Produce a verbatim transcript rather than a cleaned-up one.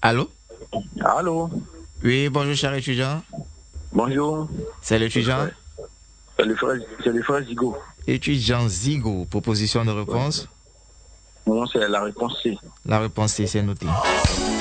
Allô? Allô? Oui, bonjour, cher étudiant. Bonjour. C'est l'étudiant? C'est le frère, c'est le frère Zigo. Étudiant Zigo, proposition de réponse? Non, c'est la réponse C. La réponse C, c'est noté.